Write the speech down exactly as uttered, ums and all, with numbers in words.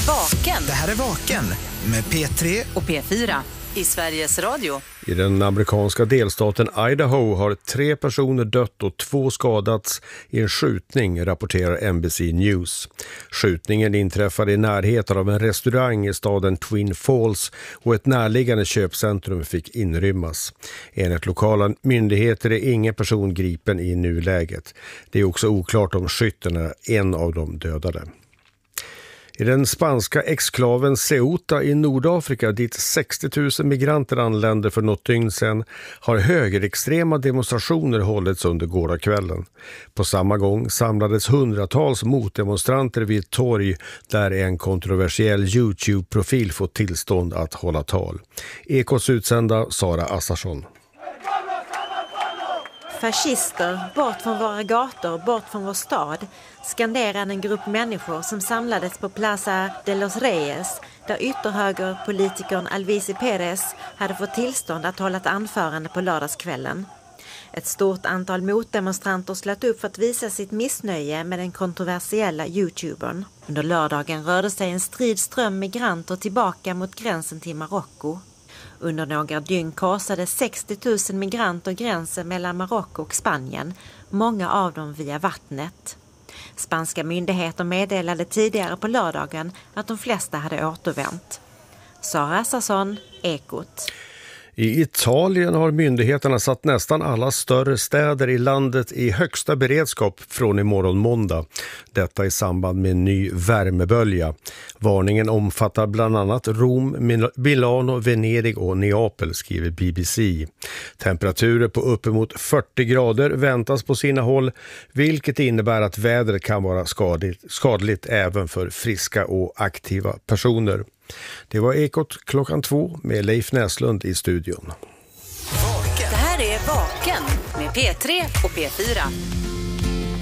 Vaken. Det här är Vaken med P tre och P fyra i Sveriges Radio. I den amerikanska delstaten Idaho har tre personer dött och två skadats i en skjutning, rapporterar N B C News. Skjutningen inträffade i närheten av en restaurang i staden Twin Falls och ett närliggande köpcentrum fick inrymmas. Enligt lokala myndigheter är ingen person gripen i nuläget. Det är också oklart om skytten är en av de dödade. I den spanska exklaven Ceuta i Nordafrika, dit sextio tusen migranter anländer för något dygn sedan, har högerextrema demonstrationer hållits under gårdagskvällen. På samma gång samlades hundratals motdemonstranter vid ett torg där en kontroversiell YouTube-profil fått tillstånd att hålla tal. Ekots utsända Sara Assarsson. Fascister, bort från våra gator, bort från vår stad, skanderade en grupp människor som samlades på Plaza de los Reyes, där ytterhögerpolitikern Alvise Perez hade fått tillstånd att hålla ett anförande på lördagskvällen. Ett stort antal motdemonstranter slöt upp för att visa sitt missnöje med den kontroversiella YouTubern. Under lördagen rörde sig en stridström migranter tillbaka mot gränsen till Marocko. Under några dygn korsade sextio tusen migranter gränsen mellan Marocko och Spanien, många av dem via vattnet. Spanska myndigheter meddelade tidigare på lördagen att de flesta hade återvänt. Sara Assarsson, Ekot. I Italien har myndigheterna satt nästan alla större städer i landet i högsta beredskap från imorgon måndag. Detta i samband med en ny värmebölja. Varningen omfattar bland annat Rom, Milano, Venedig och Neapel, skriver B B C. Temperaturer på uppemot fyrtio grader väntas på sina håll, vilket innebär att vädret kan vara skadligt, skadligt även för friska och aktiva personer. Det var Ekot klockan två med Leif Näslund i studion. Det här är Vaken med P tre och P fyra.